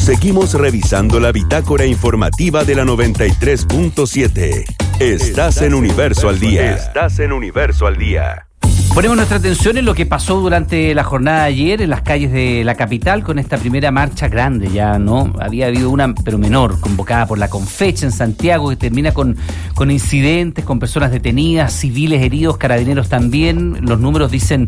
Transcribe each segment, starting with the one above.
Seguimos revisando la bitácora informativa de la 93.7. Estás en Universo al Día. Estás en Universo al Día. Ponemos nuestra atención en lo que pasó durante la jornada de ayer en las calles de la capital con esta primera marcha grande, ya no había habido una, pero menor, convocada por la Confecha en Santiago, que termina con incidentes, con personas detenidas, civiles heridos, carabineros también. Los números dicen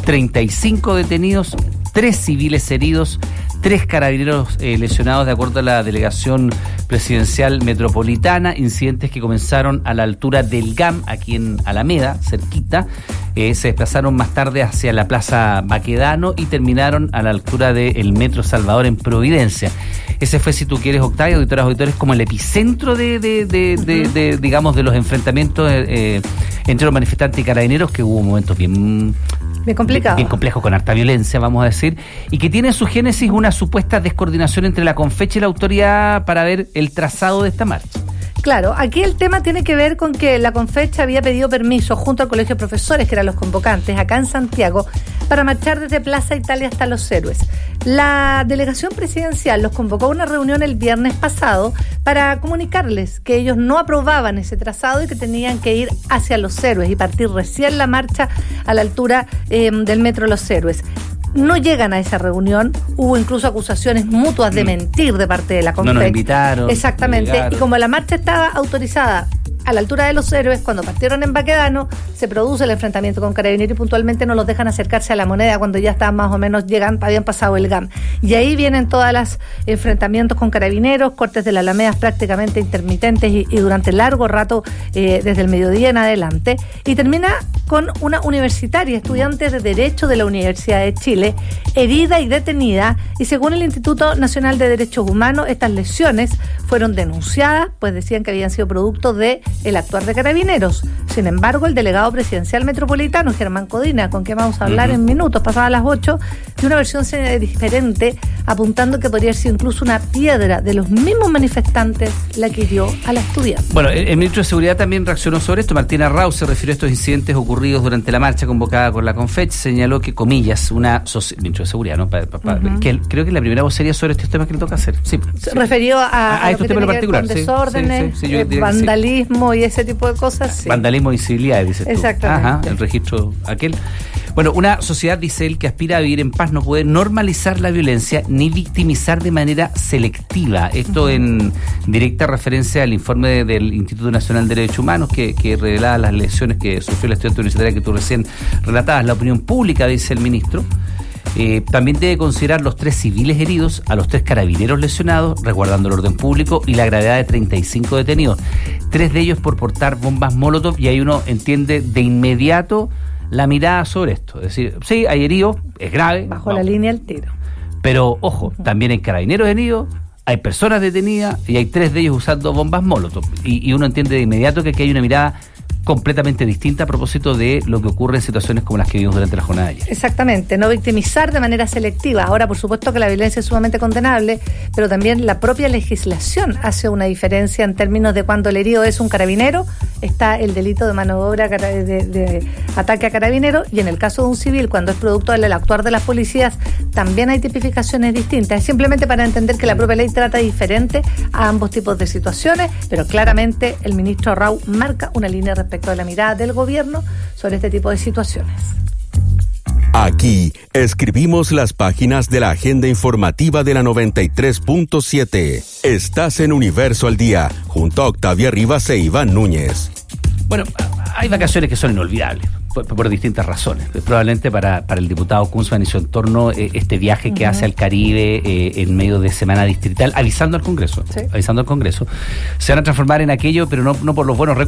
35 detenidos, 3 civiles heridos, 3 carabineros lesionados de acuerdo a la delegación presidencial metropolitana. Incidentes que comenzaron a la altura del GAM, aquí en Alameda, cerquita. Se desplazaron más tarde hacia la Plaza Baquedano y terminaron a la altura del Metro Salvador en Providencia. Ese fue, si tú quieres, Octavio, auditores, como el epicentro digamos, de los enfrentamientos entre los manifestantes y carabineros, que hubo momentos bien complicados. Bien complejos, con harta violencia, vamos a decir, y que tiene en su génesis una supuesta descoordinación entre la Confecha y la autoridad para ver el trazado de esta marcha. Claro, aquí el tema tiene que ver con que la Confecha había pedido permiso junto al Colegio de Profesores, que eran los convocantes, acá en Santiago, para marchar desde Plaza Italia hasta Los Héroes. La delegación presidencial los convocó a una reunión el viernes pasado para comunicarles que ellos no aprobaban ese trazado y que tenían que ir hacia Los Héroes y partir recién la marcha a la altura del Metro Los Héroes. No llegan a esa reunión, hubo incluso acusaciones mutuas de mentir de parte de la Confecha. No nos invitaron. Exactamente, y como la marcha estaba autorizada a la altura de Los Héroes, cuando partieron en Baquedano, se produce el enfrentamiento con Carabineros y puntualmente no los dejan acercarse a la Moneda cuando ya estaban más o menos habían pasado el GAM. Y ahí vienen todos los enfrentamientos con Carabineros, cortes de la Alameda prácticamente intermitentes y durante largo rato, desde el mediodía en adelante, y termina con una universitaria, estudiante de Derecho de la Universidad de Chile, herida y detenida, y según el Instituto Nacional de Derechos Humanos, estas lesiones fueron denunciadas, pues decían que habían sido producto de el actuar de Carabineros. Sin embargo, el delegado presidencial metropolitano, Germán Codina, con quien vamos a hablar en minutos, pasadas las 8, dio una versión diferente, apuntando que podría ser incluso una piedra de los mismos manifestantes la que hirió a la estudiante. Bueno, el ministro de Seguridad también reaccionó sobre esto. Martín Arrau se refirió a estos incidentes ocurridos durante la marcha convocada por la Confech. Señaló que, comillas, ministro de Seguridad, ¿no? Que creo que la primera voz sería sobre estos temas que le toca hacer. Sí. Se refirió a estos temas en particular. Con desórdenes, vandalismo y ese tipo de cosas. Sí. Vandalismo y incivilidades, dices tú. Exactamente. Ajá, el registro aquel. Bueno, una sociedad, dice él, que aspira a vivir en paz no puede normalizar la violencia ni victimizar de manera selectiva. Esto en directa referencia al informe del Instituto Nacional de Derechos Humanos que revelaba las lesiones que sufrió la estudiante universitaria que tú recién relatabas. La opinión pública, dice el ministro, también debe considerar los 3 civiles heridos, a los 3 carabineros lesionados, resguardando el orden público, y la gravedad de 35 detenidos. 3 de ellos por portar bombas Molotov, y ahí uno entiende de inmediato la mirada sobre esto. Es decir, sí, hay heridos, es grave. Bajo la línea el tiro. Pero, ojo, también hay carabineros heridos, hay personas detenidas, y hay 3 de ellos usando bombas Molotov. Y uno entiende de inmediato que aquí hay una mirada completamente distinta a propósito de lo que ocurre en situaciones como las que vimos durante la jornada de ayer. Exactamente, no victimizar de manera selectiva. Ahora, por supuesto que la violencia es sumamente condenable, pero también la propia legislación hace una diferencia en términos de cuando el herido es un carabinero, está el delito de mano de obra de ataque a carabinero, y en el caso de un civil, cuando es producto del actuar de las policías, también hay tipificaciones distintas. Es simplemente para entender que la propia ley trata diferente a ambos tipos de situaciones, pero claramente el ministro Arrau marca una línea respecto de la mirada del gobierno sobre este tipo de situaciones. Aquí escribimos las páginas de la agenda informativa de la 93.7. Estás en Universo al Día, junto a Octavia Rivas e Iván Núñez. Bueno, hay vacaciones que son inolvidables por distintas razones. Probablemente para el diputado Kunzman y su entorno, este viaje que hace al Caribe en medio de semana distrital, avisando al Congreso, se van a transformar en aquello, pero no por los buenos